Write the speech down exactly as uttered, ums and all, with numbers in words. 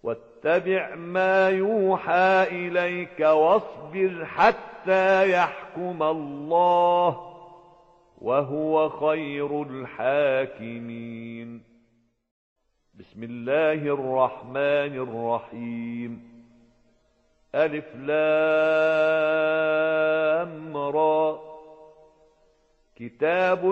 واتبع ما يوحى إليك واصبر حتى يحكم الله وهو خير الحاكمين. بسم الله الرحمن الرحيم. ألف لام را. كتاب